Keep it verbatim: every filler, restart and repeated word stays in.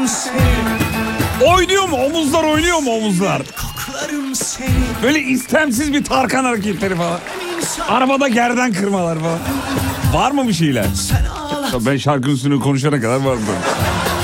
Oynuyor mu? Omuzlar oynuyor mu omuzlar? Böyle istemsiz bir Tarkan hareketleri falan. Arabada gerdan kırmalar falan. Var mı bir şeyler? Ben şarkının üstüne konuşana kadar var mı?